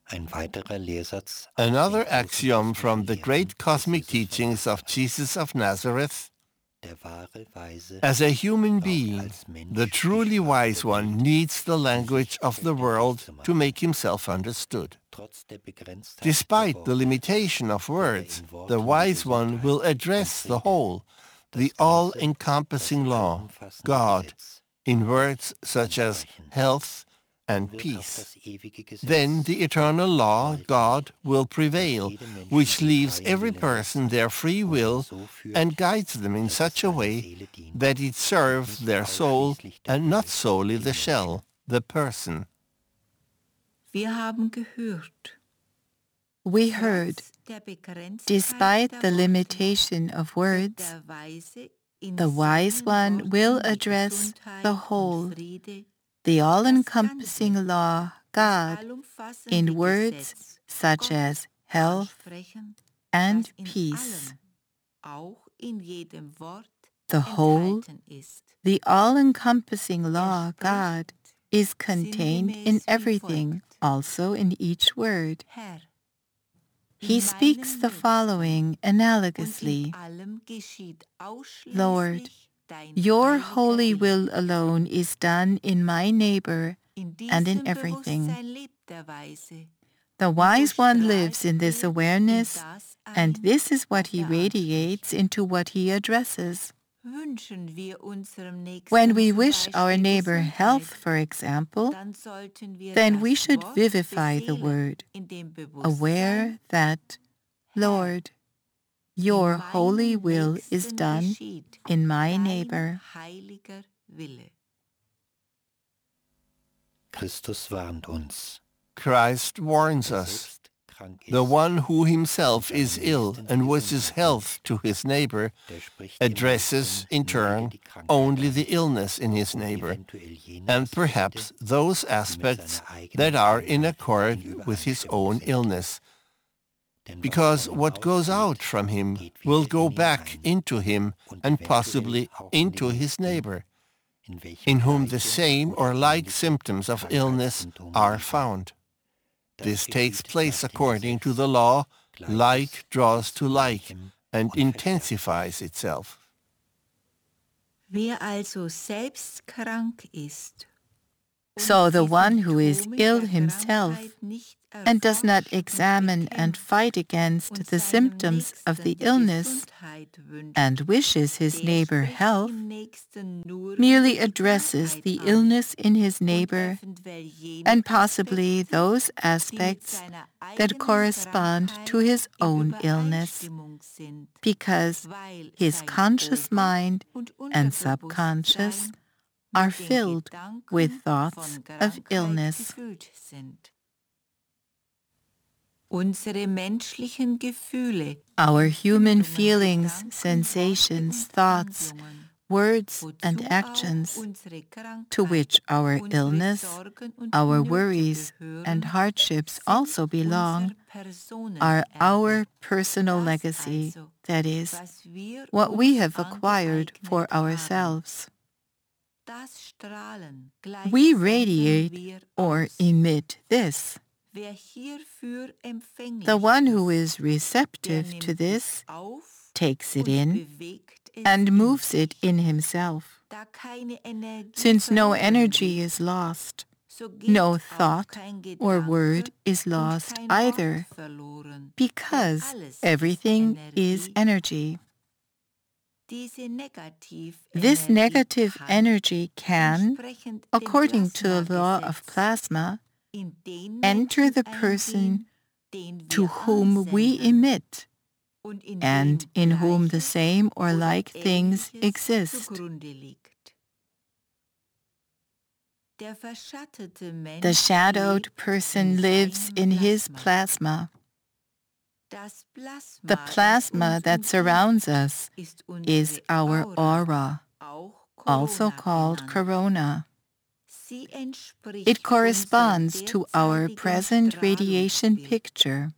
Another axiom from the great cosmic teachings of Jesus of Nazareth: as a human being, the truly wise one needs the language of the world to make himself understood. Despite the limitation of words, the wise one will address the whole, the all-encompassing law, God, in words such as health and peace. Then the eternal law, God, will prevail, which leaves every person their free will and guides them in such a way that it serves their soul and not solely the shell, the person. We heard, despite the limitation of words, the wise one will address the whole, the all-encompassing law, God, in words such as health and peace. The whole, the all-encompassing law, God, is contained in everything, also in each word. He speaks the following analogously: Lord, your holy will alone is done in my neighbor and in everything. The wise one lives in this awareness, and this is what he radiates into what he addresses. When we wish our neighbor health, for example, then we should vivify the word, aware that, Lord, your holy will is done in my neighbor. Christ warns us. The one who himself is ill and wishes health to his neighbor addresses, in turn, only the illness in his neighbor, and perhaps those aspects that are in accord with his own illness, because what goes out from him will go back into him and possibly into his neighbor, in whom the same or like symptoms of illness are found. This takes place according to the law, like draws to like, and intensifies itself. So the one who is ill himself and does not examine and fight against the symptoms of the illness and wishes his neighbor health, merely addresses the illness in his neighbor and possibly those aspects that correspond to his own illness, because his conscious mind and subconscious are filled with thoughts of illness. Our human feelings, sensations, thoughts, words, and actions, to which our illness, our worries, and hardships also belong, are our personal legacy, that is, what we have acquired for ourselves. We radiate or emit this. The one who is receptive to this takes it in and moves it in himself. Since no energy is lost, no thought or word is lost either, because everything is energy. This negative energy can, according to the law of plasma, enter the person to whom we emit, and in whom the same or like things exist. The shadowed person lives in his plasma. The plasma that surrounds us is our aura, also called corona. It corresponds to our present radiation picture.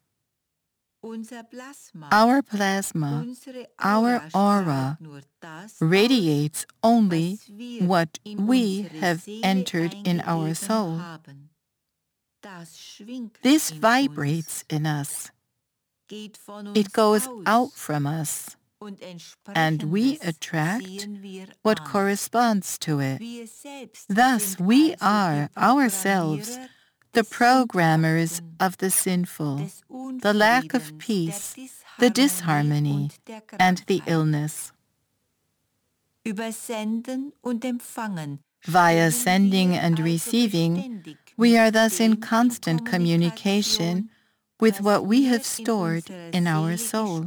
Our plasma, our aura, radiates only what we have entered in our soul. This vibrates in us. It goes out from us, and we attract what corresponds to it. Thus, we are ourselves the programmers of the sinful, the lack of peace, the disharmony, and the illness. Via sending and receiving, we are thus in constant communication with what we have stored in our soul.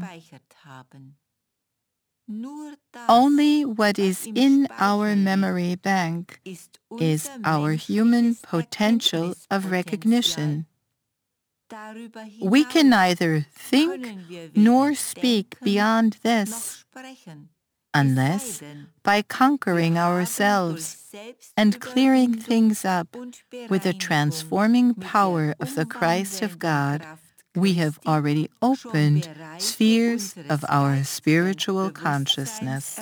Only what is in our memory bank is our human potential of recognition. We can neither think nor speak beyond this, unless by conquering ourselves and clearing things up with the transforming power of the Christ of God, we have already opened spheres of our spiritual consciousness.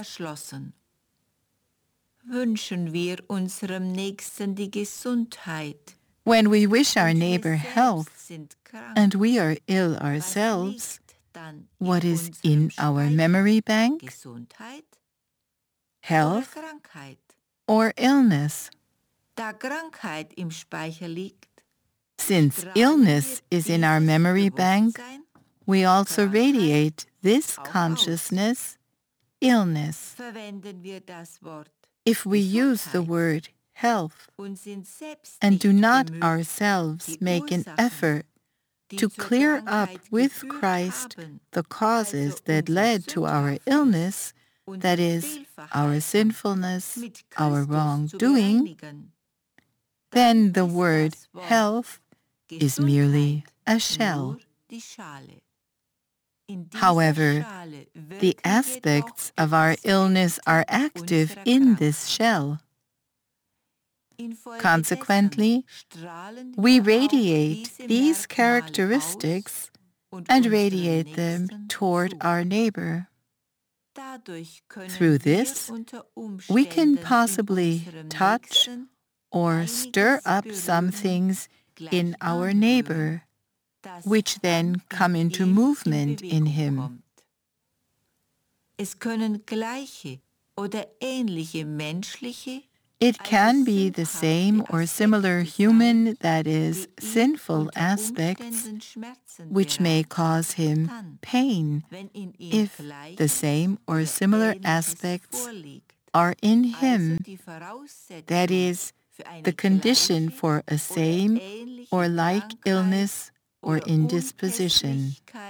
When we wish our neighbor health, and we are ill ourselves, what is in our memory bank? Health or illness? Since illness is in our memory bank, we also radiate this consciousness, illness. If we use the word health and do not ourselves make an effort to clear up with Christ the causes that led to our illness, that is, our sinfulness, our wrongdoing, then the word health is merely a shell. However, the aspects of our illness are active in this shell. Consequently, we radiate these characteristics and radiate them toward our neighbor. Through this, we can possibly touch or stir up some things in our neighbor, which then come into movement in him. It can be the same or similar human, that is, sinful aspects, which may cause him pain if the same or similar aspects are in him, that is, the condition for a same or like illness or indisposition.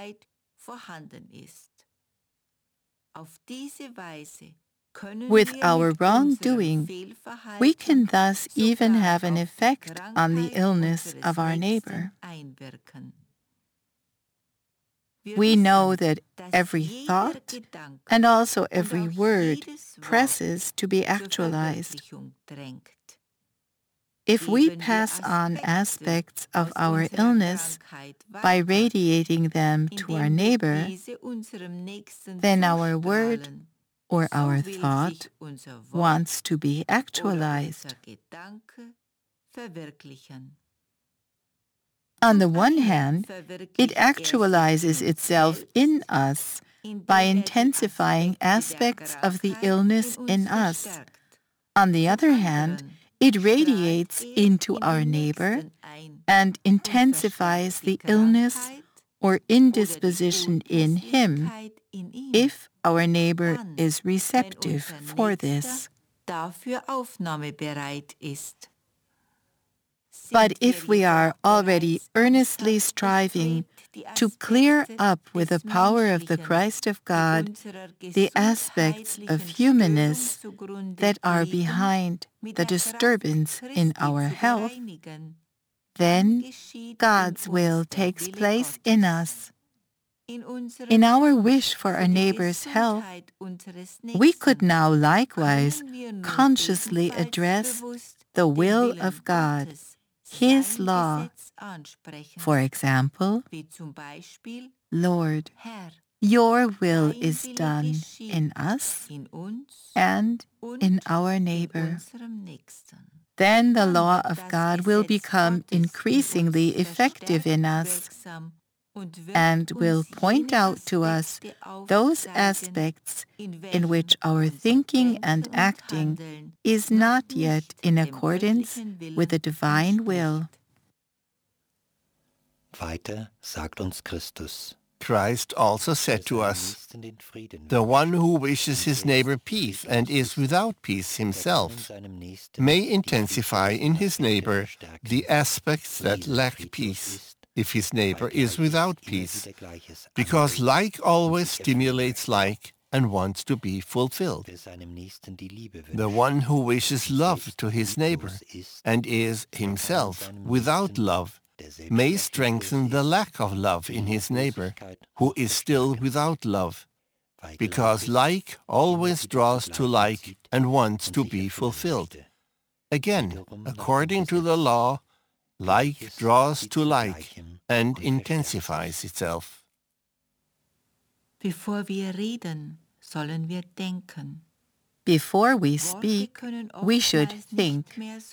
With our wrongdoing, we can thus even have an effect on the illness of our neighbor. We know that every thought and also every word presses to be actualized. If we pass on aspects of our illness by radiating them to our neighbor, then our word or our thought wants to be actualized. On the one hand, it actualizes itself in us by intensifying aspects of the illness in us. On the other hand, it radiates into our neighbor and intensifies the illness or indisposition in him, if our neighbor is receptive for this. But if we are already earnestly striving to clear up with the power of the Christ of God the aspects of humanness that are behind the disturbance in our health, then God's will takes place in us. In our wish for our neighbor's health, we could now likewise consciously address the will of God, His law. For example, Lord, your will is done in us and in our neighbor. then the law of God will become increasingly effective in us and will point out to us those aspects in which our thinking and acting is not yet in accordance with the divine will. Weiter sagt uns Christus: Christ also said to us, "The one who wishes his neighbor peace and is without peace himself may intensify in his neighbor the aspects that lack peace, if his neighbor is without peace, because like always stimulates like and wants to be fulfilled. The one who wishes love to his neighbor and is himself without love may strengthen the lack of love in his neighbor, who is still without love, because like always draws to like and wants to be fulfilled. Again, according to the law, like draws to like and intensifies itself." Bevor wir reden, sollen wir denken. Before we speak, we should think.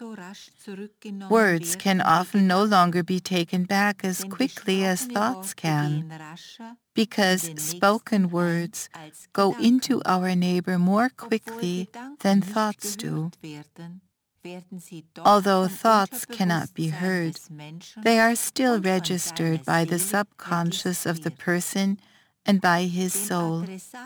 Words can often no longer be taken back as quickly as thoughts can, because spoken words go into our neighbor more quickly than thoughts do. Although thoughts cannot be heard, they are still registered by the subconscious of the person and by his soul.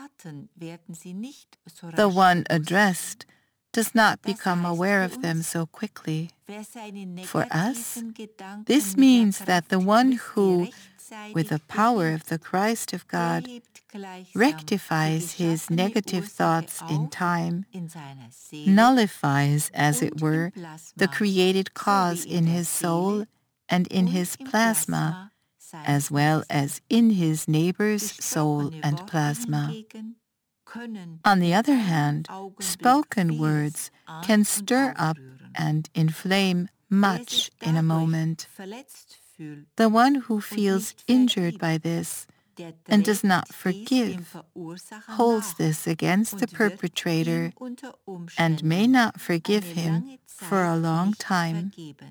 The one addressed does not become aware of them so quickly. For us, this means that the one who, with the power of the Christ of God, rectifies his negative thoughts in time, nullifies, as it were, the created cause in his soul and in his plasma, as well as in his neighbor's soul and plasma. On the other hand, spoken words can stir up and inflame much in a moment. The one who feels injured by this and does not forgive holds this against the perpetrator and may not forgive him for a long time.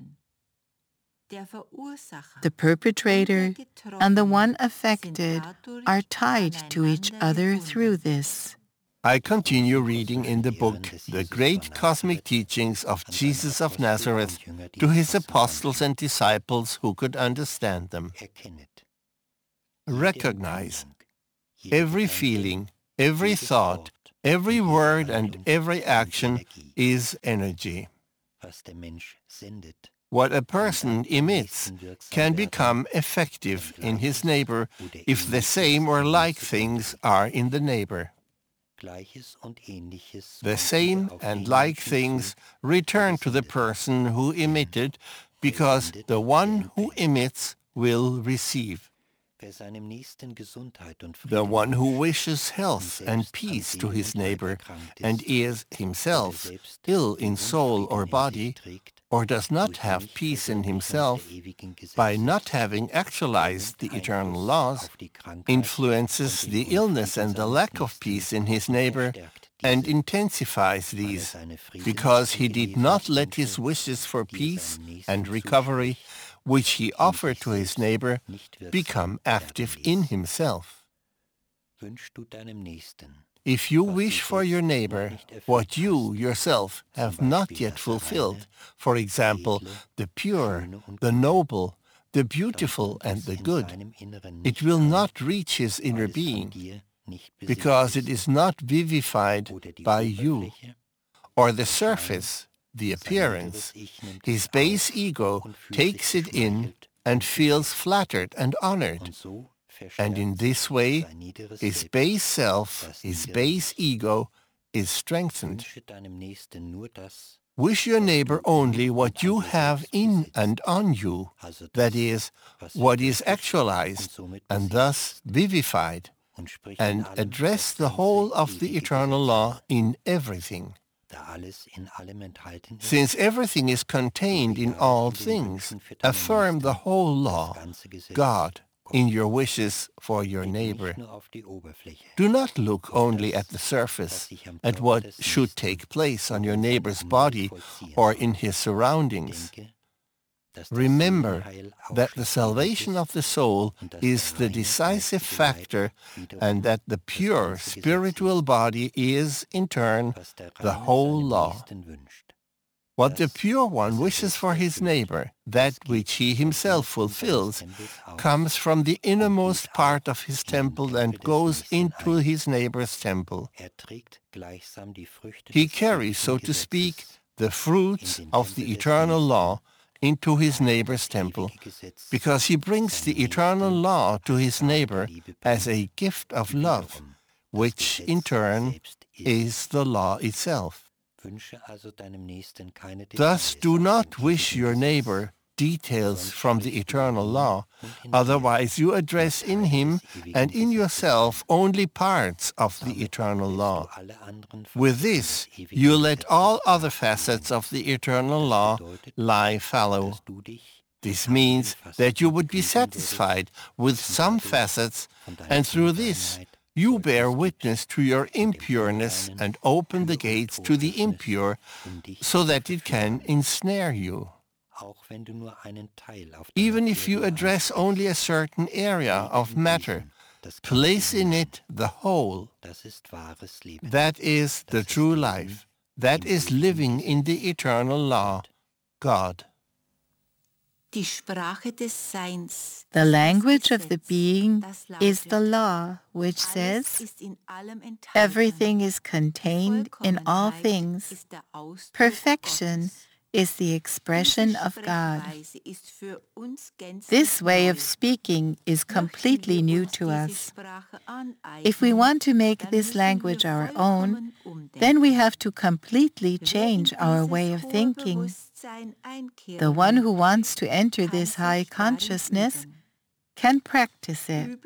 The perpetrator and the one affected are tied to each other through this. I continue reading in the book The Great Cosmic Teachings of Jesus of Nazareth to his apostles and disciples who could understand them. Recognize every feeling, every thought, every word and every action is energy. What a person emits can become effective in his neighbor if the same or like things are in the neighbor. The same and like things return to the person who emitted, because the one who emits will receive. The one who wishes health and peace to his neighbor and is himself ill in soul or body, or does not have peace in himself, by not having actualized the eternal laws, influences the illness and the lack of peace in his neighbor and intensifies these, because he did not let his wishes for peace and recovery, which he offered to his neighbor, become active in himself. If you wish for your neighbor what you yourself have not yet fulfilled, for example, the pure, the noble, the beautiful, and the good, it will not reach his inner being, because it is not vivified by you, or the surface, the appearance. His base ego takes it in and feels flattered and honored. And in this way, his base self, his base ego, is strengthened. Wish your neighbor only what you have in and on you, that is, what is actualized and thus vivified, and address the whole of the eternal law in everything. Since everything is contained in all things, affirm the whole law, God, in your wishes for your neighbor. Do not look only at the surface, at what should take place on your neighbor's body or in his surroundings. Remember that the salvation of the soul is the decisive factor and that the pure spiritual body is, in turn, the whole law. What the pure one wishes for his neighbor, that which he himself fulfills, comes from the innermost part of his temple and goes into his neighbor's temple. He carries, so to speak, the fruits of the eternal law into his neighbor's temple, because he brings the eternal law to his neighbor as a gift of love, which in turn is the law itself. Thus, do not wish your neighbor details from the eternal law, otherwise you address in him and in yourself only parts of the eternal law. With this, you let all other facets of the eternal law lie fallow. This means that you would be satisfied with some facets, and through this, you bear witness to your impureness and open the gates to the impure so that it can ensnare you. Even if you address only a certain area of matter, place in it the whole. That is the true life. That is living in the eternal law, God. The language of the being is the law, which says, everything is contained in all things. Perfection is the expression of God. This way of speaking is completely new to us. If we want to make this language our own, then we have to completely change our way of thinking. The one who wants to enter this high consciousness can practice it.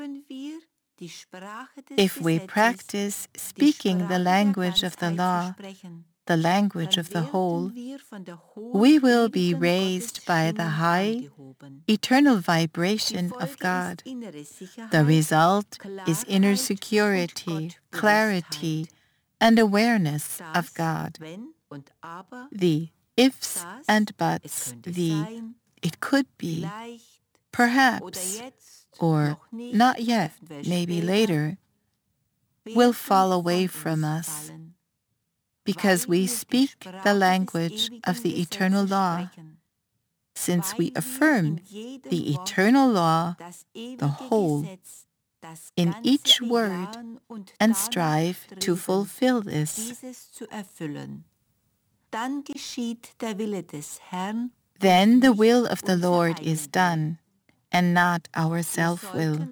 If we practice speaking the language of the law, the language of the whole, we will be raised by the high, eternal vibration of God. The result is inner security, clarity, and awareness of God. The ifs and buts, the it could be, perhaps, or not yet, maybe later, will fall away from us, because we speak the language of the eternal law. Since we affirm the eternal law, the whole, in each word, and strive to fulfill this, then the will of the Lord is done, and not our self-will.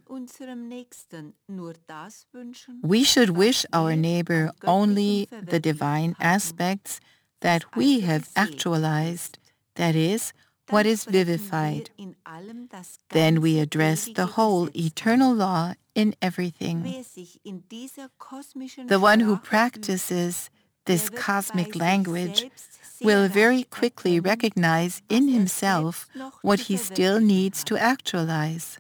We should wish our neighbor only the divine aspects that we have actualized, that is, what is vivified. Then we address the whole eternal law in everything. The one who practices this cosmic language will very quickly recognize in himself what he still needs to actualize.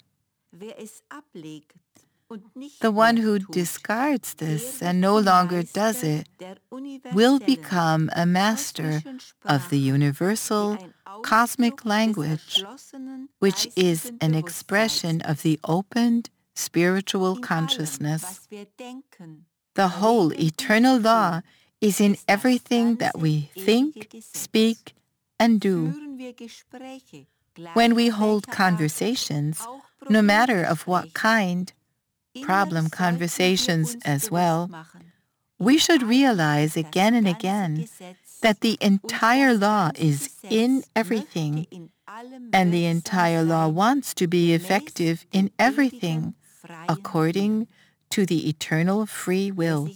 The one who discards this and no longer does it will become a master of the universal cosmic language, which is an expression of the opened spiritual consciousness. The whole eternal law is in everything that we think, speak, and do. When we hold conversations, no matter of what kind, problem conversations as well, we should realize again and again that the entire law is in everything, and the entire law wants to be effective in everything, according to the eternal free will.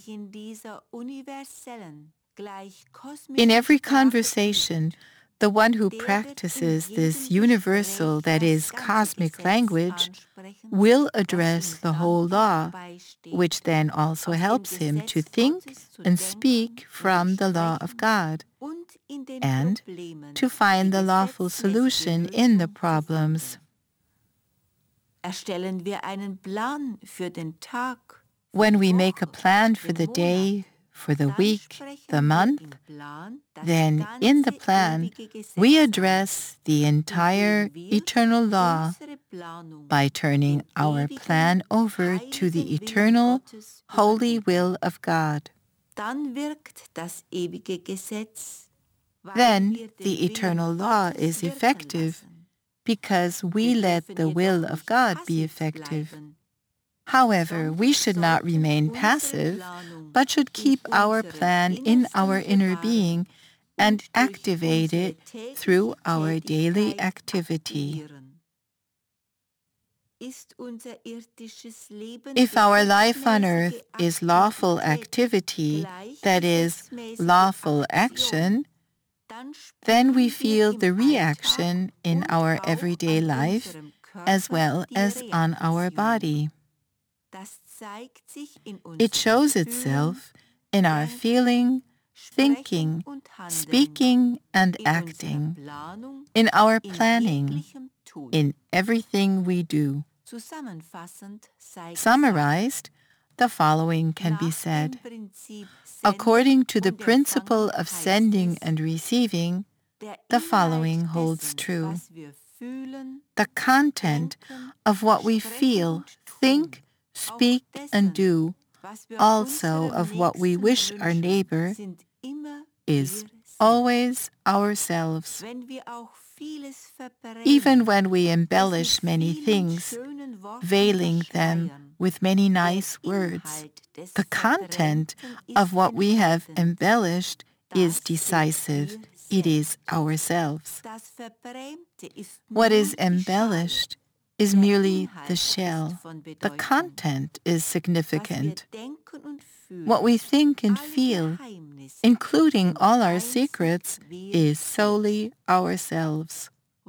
In every conversation, the one who practices this universal, that is, cosmic language, will address the whole law, which then also helps him to think and speak from the law of God, and to find the lawful solution in the problems. Erstellen wir einen Plan für den Tag. When we make a plan for the day, for the week, the month, then in the plan we address the entire eternal law by turning our plan over to the eternal, holy will of God. Dann wirkt das ewige Gesetz, Then the eternal law is effective because we let the will of God be effective. However, we should not remain passive, but should keep our plan in our inner being and activate it through our daily activity. If our life on earth is lawful activity, that is, lawful action, then we feel the reaction in our everyday life as well as on our body. It shows itself in our feeling, thinking, speaking, and acting, in our planning, in everything we do. Summarized, the following can be said. According to the principle of sending and receiving, the following holds true. The content of what we feel, think, speak, and do, also of what we wish our neighbor, is always ourselves. Even when we embellish many things, veiling them with many nice words, the content of what we have embellished is decisive. It is ourselves. What is embellished is merely the shell. The content is significant. What we think and feel, including all our secrets, is solely ourselves.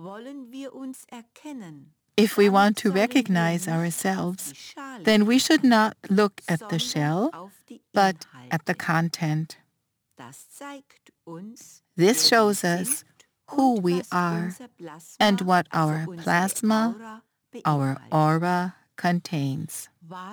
If we want to recognize ourselves, then we should not look at the shell, but at the content. This shows us who we are and what our plasma, our aura, contains.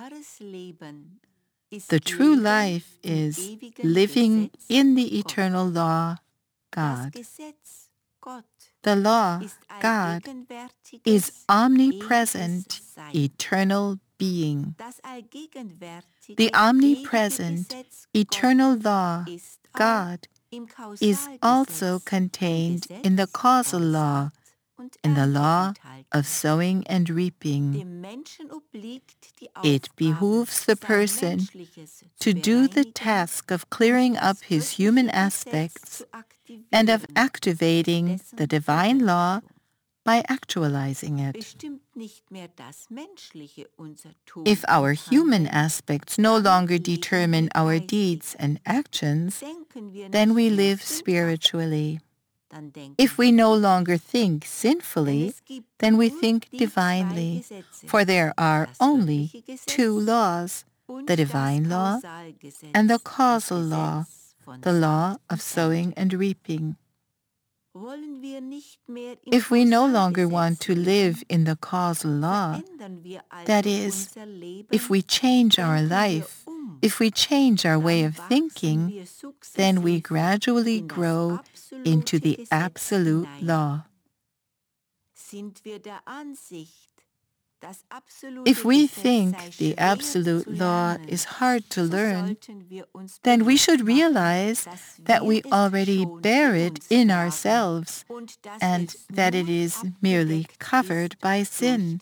The true life is living in the eternal law, God. The law, God, is omnipresent, eternal being. The omnipresent, eternal law, God, is also contained in the causal law, in the law of sowing and reaping. It behooves the person to do the task of clearing up his human aspects and of activating the divine law by actualizing it. If our human aspects no longer determine our deeds and actions, then we live spiritually. If we no longer think sinfully, then we think divinely, for there are only two laws, the divine law and the causal law, the law of sowing and reaping. If we no longer want to live in the causal law, that is, if we change our life, if we change our way of thinking, then we gradually grow into the absolute law. If we think the absolute law is hard to learn, then we should realize that we already bear it in ourselves and that it is merely covered by sin.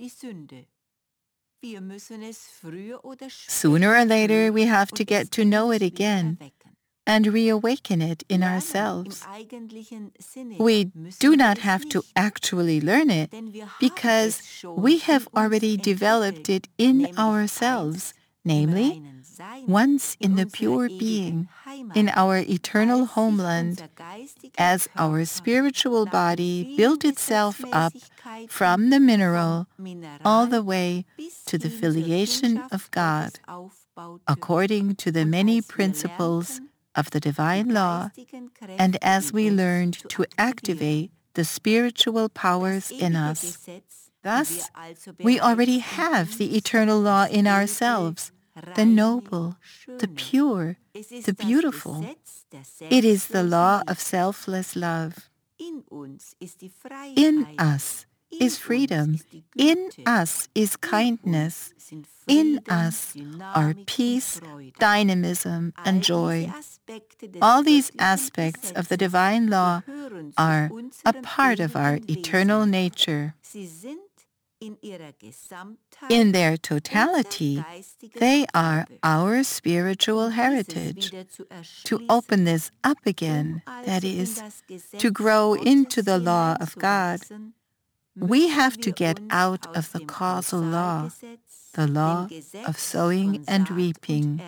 Sooner or later, we have to get to know it again and reawaken it in ourselves. We do not have to actually learn it because we have already developed it in ourselves, namely, once in the pure being, in our eternal homeland, as our spiritual body built itself up from the mineral all the way to the filiation of God, according to the many principles of the divine law, and as we learned to activate the spiritual powers in us, Thus, we already have the eternal law in ourselves, the noble, the pure, the beautiful. It is the law of selfless love. In us is freedom. In us is kindness. In us are peace, dynamism, and joy. All these aspects of the divine law are a part of our eternal nature. In their totality, they are our spiritual heritage. To open this up again, that is, to grow into the law of God, we have to get out of the causal law, the law of sowing and reaping.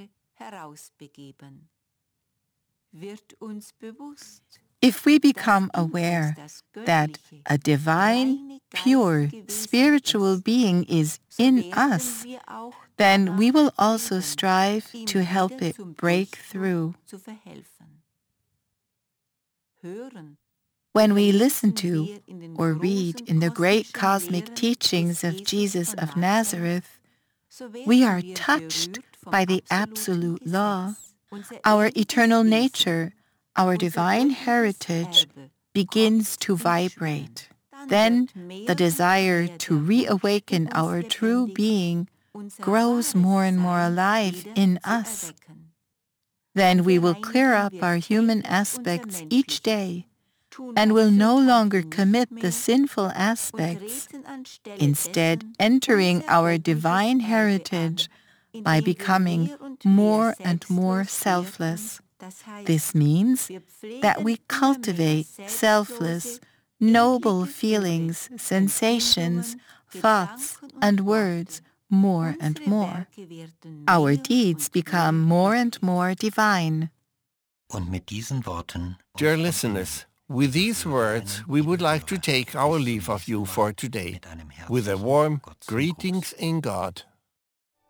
If we become aware that a divine, pure, spiritual being is in us, then we will also strive to help it break through. When we listen to or read in the great cosmic teachings of Jesus of Nazareth, we are touched by the absolute law. Our eternal nature, our divine heritage, begins to vibrate. Then the desire to reawaken our true being grows more and more alive in us. Then we will clear up our human aspects each day and will no longer commit the sinful aspects, instead entering our divine heritage by becoming more and more selfless. This means that we cultivate selfless, noble feelings, sensations, thoughts, and words more and more. Our deeds become more and more divine. Dear listeners, with these words, we would like to take our leave of you for today, with a warm greetings in God.